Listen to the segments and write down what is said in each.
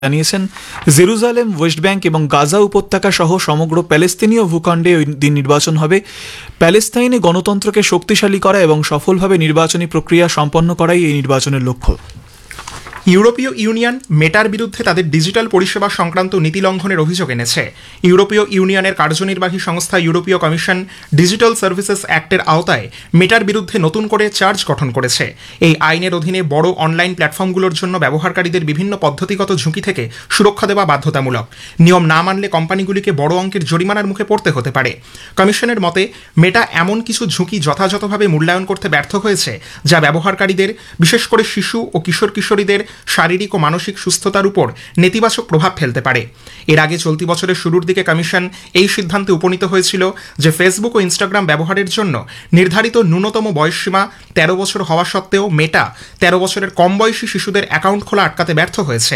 জানিয়েছেন Jerusalem, West bank এবং গাজা উপত্যকা সহ সমগ্র প্যালেস্তিনীয় ভূখণ্ডে ওই দিন নির্বাচন হবে। প্যালেস্তাইনে গণতন্ত্রকে শক্তিশালী করা এবং সফলভাবে নির্বাচনী প্রক্রিয়া সম্পন্ন করাই এই নির্বাচনের লক্ষ্য। ইউরোপীয় ইউনিয়ন মেটার বিরুদ্ধে তাদের ডিজিটাল পরিষেবা সংক্রান্ত নীতি লঙ্ঘনের অভিযোগ এনেছে। ইউরোপীয় ইউনিয়নের কার্যনির্বাহী সংস্থা ইউরোপীয় কমিশন ডিজিটাল সার্ভিসেস অ্যাক্টের আওতায় মেটার বিরুদ্ধে নতুন করে চার্জ গঠন করেছে। এই আইনের অধীনে বড় অনলাইন প্ল্যাটফর্মগুলোর জন্য ব্যবহারকারীদের বিভিন্ন পদ্ধতিগত ঝুঁকি থেকে সুরক্ষা দেওয়া বাধ্যতামূলক। নিয়ম না মানলে কোম্পানিগুলিকে বড় অঙ্কের জরিমানার মুখে পড়তে হতে পারে। কমিশনের মতে মেটা এমন কিছু ঝুঁকি যথাযথভাবে মূল্যায়ন করতে ব্যর্থ হয়েছে যা ব্যবহারকারীদের, বিশেষ করে শিশু ও কিশোর কিশোরীদের শারীরিক ও মানসিক সুস্থতার উপর নেতিবাচক প্রভাব ফেলতে পারে। এর আগে চলতি বছরের শুরুর দিকে কমিশন এই সিদ্ধান্তে উপনীত হয়েছিল যে ফেসবুক ও ইনস্টাগ্রাম ব্যবহারের জন্য নির্ধারিত ন্যূনতম বয়সসীমা 13 বছর হওয়া সত্ত্বেও মেটা 13 বছরের কম বয়সী শিশুদের অ্যাকাউন্ট খোলা আটকাতে ব্যর্থ হয়েছে।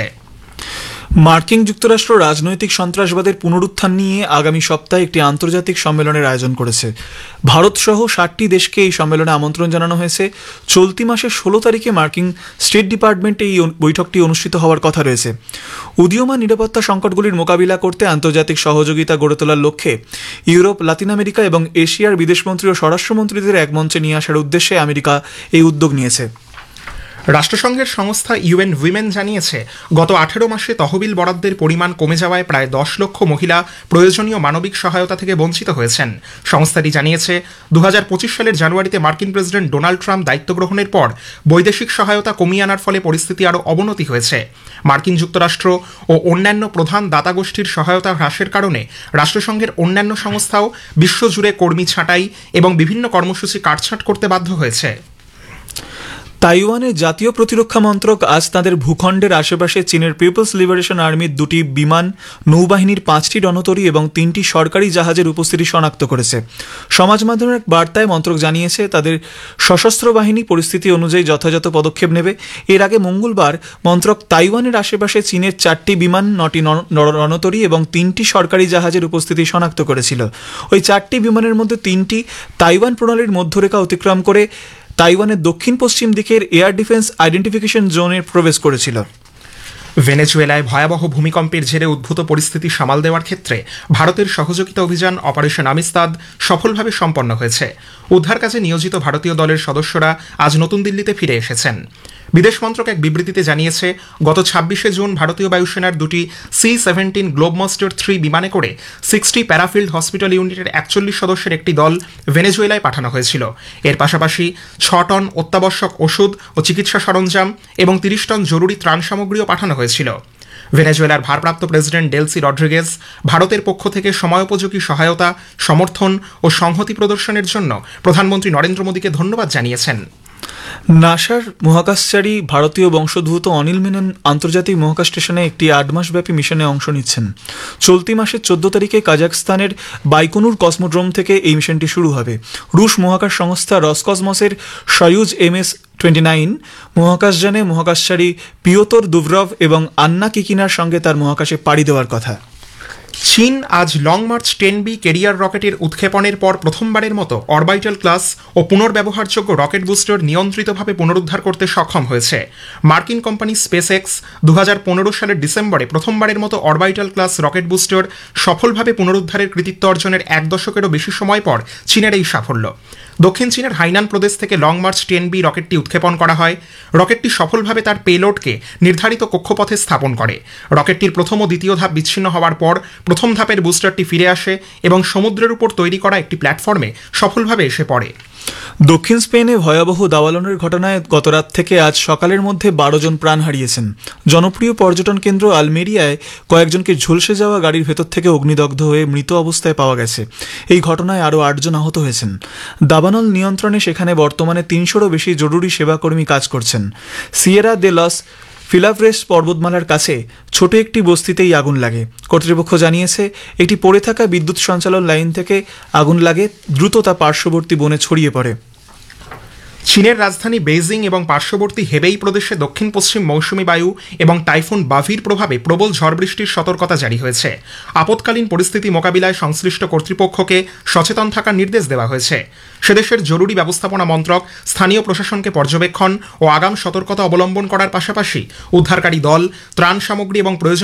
মার্কিন যুক্তরাষ্ট্র রাজনৈতিক সন্ত্রাসবাদের পুনরুত্থান নিয়ে আগামী সপ্তাহে একটি আন্তর্জাতিক সম্মেলনের আয়োজন করেছে। ভারত সহ 60টি দেশকে এই সম্মেলনে আমন্ত্রণ জানানো হয়েছে। চলতি মাসের 16 তারিখে মার্কিন স্টেট ডিপার্টমেন্টে এই বৈঠকটি অনুষ্ঠিত হওয়ার কথা রয়েছে। উদীয়মান নিরাপত্তা সংকটগুলির মোকাবিলা করতে আন্তর্জাতিক সহযোগিতা গড়ে তোলার লক্ষ্যে ইউরোপ, লাতিন আমেরিকা এবং এশিয়ার বিদেশমন্ত্রী ও স্বরাষ্ট্রমন্ত্রীদের এক মঞ্চে নিয়ে আসার উদ্দেশ্যে আমেরিকা এই উদ্যোগ নিয়েছে। রাষ্ট্রসংঘের সংস্থা ইউএন উইমেন জানিয়েছে, গত 18 মাসে তহবিল বরাদ্দের পরিমাণ কমে যাওয়ায় প্রায় 10 লক্ষ মহিলা প্রয়োজনীয় মানবিক সহায়তা থেকে বঞ্চিত হয়েছেন। সংস্থাটি জানিয়েছে 2025 সালের জানুয়ারিতে মার্কিন প্রেসিডেন্ট ডোনাল্ড ট্রাম্প দায়িত্ব গ্রহণের পর বৈদেশিক সহায়তা কমিয়ে আনার ফলে পরিস্থিতি আরও অবনতি হয়েছে। মার্কিন যুক্তরাষ্ট্র ও অন্যান্য প্রধান দাতা গোষ্ঠীর সহায়তা হ্রাসের কারণে রাষ্ট্রসংঘের অন্যান্য সংস্থাও বিশ্বজুড়ে কর্মী ছাঁটাই এবং বিভিন্ন কর্মসূচি কাটছাঁট করতে বাধ্য হয়েছে। তাইওয়ানের জাতীয় প্রতিরক্ষা মন্ত্রক আজ তাদের ভূখণ্ডের আশেপাশে চীনের পিপলস লিবারেশন আর্মির 2টি বিমান, নৌবাহিনীর 5টি রণতরী এবং 3টি সরকারি জাহাজের উপস্থিতি শনাক্ত করেছে। সমাজ মাধ্যমের এক বার্তায় মন্ত্রক জানিয়েছে তাদের সশস্ত্র বাহিনী পরিস্থিতি অনুযায়ী যথাযথ পদক্ষেপ নেবে। এর আগে মঙ্গলবার মন্ত্রক তাইওয়ানের আশেপাশে চীনের 4টি বিমান, 9টি রণতরী এবং 3টি সরকারি জাহাজের উপস্থিতি শনাক্ত করেছিল। ওই 4টি বিমানের মধ্যে 3টি তাইওয়ান প্রণালীর মধ্যরেখা অতিক্রম করে তাইওয়ানের দক্ষিণ পশ্চিম দিকের এয়ার ডিফেন্স আইডেন্টিফিকেশন জোনে প্রবেশ করেছিল। ভেনেজুয়েলায় ভয়াবহ ভূমিকম্পের জেরে উদ্ভূত পরিস্থিতি সামাল দেওয়ার ক্ষেত্রে ভারতের সহযোগিতা অভিযান অপারেশন আমিস্তাদ সফলভাবে সম্পন্ন হয়েছে। উদ্ধার কাজে নিয়োজিত ভারতীয় দলের সদস্যরা আজ নতুন দিল্লিতে ফিরে এসেছেন। বিদেশ মন্ত্রক এক বিবৃতিতে জানিয়েছে, গত 26শে জুন ভারতীয় বায়ুসেনার 2টি C-17 গ্লোবমাস্টার 3 বিমানে করে 60 প্যারাফিল্ড হসপিটাল ইউনিটের 41 সদস্যের একটি দল ভেনেজুয়েলায় পাঠানো হয়েছিল। এর পাশাপাশি 6 টন অত্যাবশ্যক ওষুধ ও চিকিৎসা সরঞ্জাম এবং 30 টন জরুরি ত্রাণ সামগ্রীও পাঠানো হয়েছিল। ভেনেজুয়েলার ভারপ্রাপ্ত প্রেসিডেন্ট ডেলসি রড্রিগেজ ভারতের পক্ষ থেকে সময়োপযোগী সহায়তা, সমর্থন ও সংহতি প্রদর্শনের জন্য প্রধানমন্ত্রী নরেন্দ্র মোদীকে ধন্যবাদ জানিয়েছেন। নাসার মহাকাশচারী ভারতীয় বংশোদ্ভূত অনিল মেনন আন্তর্জাতিক মহাকাশ স্টেশনে একটি 8 মাসব্যাপী মিশনে অংশ নিচ্ছেন। চলতি মাসের 14 তারিখে কাজাখস্তানের বাইকোনুর কসমোড্রোম থেকে এই মিশনটি শুরু হবে। রুশ মহাকাশ সংস্থা রসকসমসের সয়ুজ MS-29 মহাকাশযানে মহাকাশচারী পিওতর দুভরভ এবং আন্না কিকিনার সঙ্গে তার মহাকাশে পাড়ি দেওয়ার কথা। চীন আজ লং মার্চ 10B কেরিয়ার রকেটের উৎক্ষেপণের পর প্রথমবারের মতো অরবাইটাল ক্লাস ও পুনর্ব্যবহারযোগ্য রকেট বুস্টার নিয়ন্ত্রিতভাবে পুনরুদ্ধার করতে সক্ষম হয়েছে। মার্কিন কোম্পানি স্পেস এক্স 2015 সালের ডিসেম্বরে প্রথমবারের মতো অরবাইটাল ক্লাস রকেট বুস্টার সফলভাবে পুনরুদ্ধারের কৃতিত্ব অর্জনের 1 দশকেরও বেশি সময় পর চীনের এই সাফল্য। দক্ষিণ চীনের হাইনান প্রদেশ থেকে লং মার্চ 10B রকেটটি উৎক্ষেপণ করা হয়। রকেটটি সফলভাবে তার পেলোডকে নির্ধারিত কক্ষপথে স্থাপন করে। রকেটটির প্রথম ও দ্বিতীয় ধাপ বিচ্ছিন্ন হওয়ার পর প্রথম ধাপের বুস্টারটি ফিরে আসে এবং সমুদ্রের উপর তৈরি করা একটি প্ল্যাটফর্মে সফলভাবে এসে পড়ে। দক্ষিণ স্পেনে ভয়াবহ দাবানলের ঘটনায় গতরাত থেকে আজ সকালের মধ্যে 12 জন প্রাণ হারিয়েছেন। জনপ্রিয় পর্যটন কেন্দ্র আলমেরিয়ায় কয়েকজনকে ঝলসে যাওয়া গাড়ির ভেতর থেকে অগ্নিদগ্ধ হয়ে মৃত অবস্থায় পাওয়া গেছে। এই ঘটনায় আরও 8 জন আহত হয়েছেন। দাবানল নিয়ন্ত্রণে সেখানে বর্তমানে 300রও বেশি জরুরি সেবাকর্মী কাজ করছেন। সিয়েরা দে লস ফিলাভ্রেস পর্বতমালার কাছে ছোট একটি বস্তিতেই আগুন লাগে। কর্তৃপক্ষ জানিয়েছে একটি পড়ে থাকা বিদ্যুৎ সঞ্চালন লাইন থেকে আগুন লাগে, দ্রুত তা পার্শ্ববর্তী বনে ছড়িয়ে পড়ে। চীনের রাজধানী বেইজিং এবং পার্শ্ববর্তী হেবেই প্রদেশে দক্ষিণ পশ্চিম মৌসুমী বায়ু এবং টাইফুন বাভির প্রভাবে প্রবল ঝড় বৃষ্টির সতর্কতা জারি হয়েছে। আপৎকালীন পরিস্থিতি মোকাবিলায় সংশ্লিষ্ট কর্তৃপক্ষকে সচেতন থাকার নির্দেশ দেওয়া হয়েছে। সেদেশের জরুরি ব্যবস্থাপনা মন্ত্রক স্থানীয় প্রশাসনকে পর্যবেক্ষণ ও আগাম সতর্কতা অবলম্বন করার পাশাপাশি উদ্ধারকারী দল, ত্রাণ সামগ্রী এবং প্রয়োজন